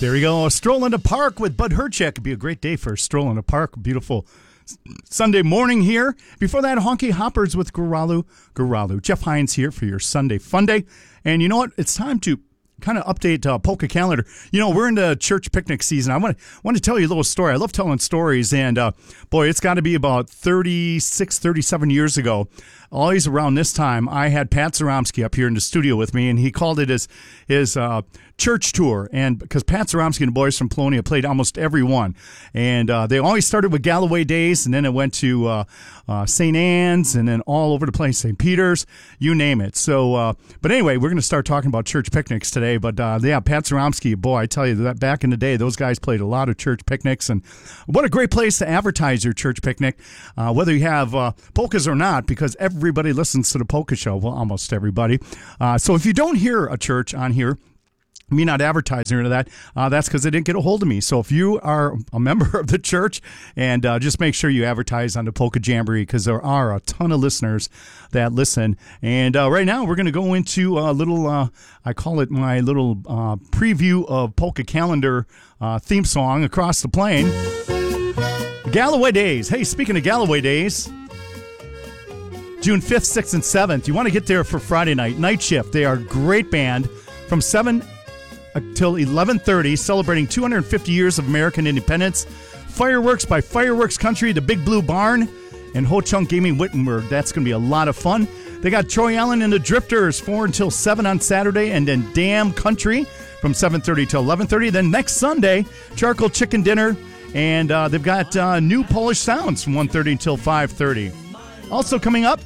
There we go. A stroll in the park with Bud Herchek. It'd be a great day for a stroll in the park. Beautiful Sunday morning here. Before that, Honky Hoppers with Guralu. Jeff Hines here for your Sunday Fun Day. And you know what? It's time to kind of update Polka calendar. You know, we're in the church picnic season. I want to tell you a little story. I love telling stories. And, boy, it's got to be about 36, 37 years ago. Always around this time, I had Pat Zaromsky up here in the studio with me, and he called it his church tour. And because Pat Zaromsky and the boys from Polonia played almost every one. And they always started with Galloway Days, and then it went to St. Anne's, and then all over the place, St. Peter's, you name it. So, but anyway, we're going to start talking about church picnics today. But yeah, Pat Zaromsky, boy, I tell you, that back in the day, those guys played a lot of church picnics. And what a great place to advertise your church picnic, whether you have polkas or not, because everybody listens to the polka show. Well, almost everybody. So if you don't hear a church on here, me not advertising into that, that's because they didn't get a hold of me. So if you are a member of the church, and just make sure you advertise on the Polka Jamboree, because there are a ton of listeners that listen. And right now we're going to go into a little, I call it my little preview of Polka Calendar theme song, Across the Plain. Galloway Days. Hey, speaking of Galloway Days, June 5th, 6th, and 7th. You want to get there for Friday night. Night Shift. They are a great band from 7 until 11:30, celebrating 250 years of American independence. Fireworks by Fireworks Country, the Big Blue Barn, and Ho Chunk Gaming Wittenberg. That's going to be a lot of fun. They got Troy Allen and the Drifters 4 until 7 on Saturday, and then Damn Country from 7:30 till 11:30. Then next Sunday, Charcoal Chicken Dinner, and they've got New Polish Sounds from 1:30 until 5:30. Also coming up,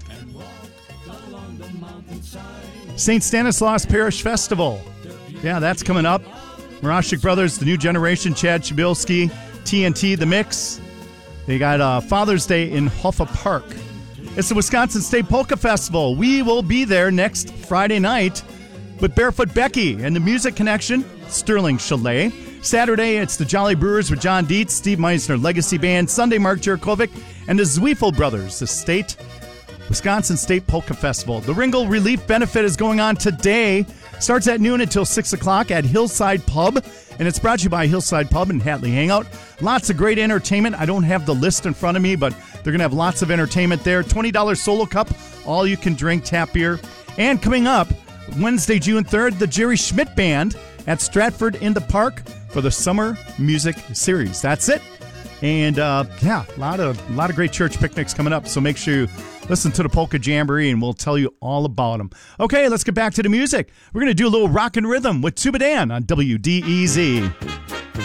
St. Stanislaus Parish Festival. Yeah, that's coming up. Marashik Brothers, The New Generation, Chad Chabilsky, TNT, The Mix. They got Father's Day in Hoffa Park. It's the Wisconsin State Polka Festival. We will be there next Friday night with Barefoot Becky and the Music Connection, Sterling Chalet. Saturday, it's the Jolly Brewers with John Dietz, Steve Meisner Legacy Band. Sunday, Mark Jurkovic and the Zwiefel Brothers, the Wisconsin State Polka Festival. The Ringel Relief Benefit is going on today. Starts at noon until 6 o'clock at Hillside Pub, and it's brought to you by Hillside Pub and Hatley Hangout. Lots of great entertainment. I don't have the list in front of me, but they're going to have lots of entertainment there. $20 solo cup, all you can drink, tap beer. And coming up, Wednesday, June 3rd, the Jerry Schmidt Band at Stratford in the Park for the Summer Music Series. That's it. And, yeah, a lot of great church picnics coming up, so make sure you listen to the Polka Jamboree, and we'll tell you all about them. Okay, let's get back to the music. We're going to do a little rock and rhythm with Tuba Dan on WDEZ.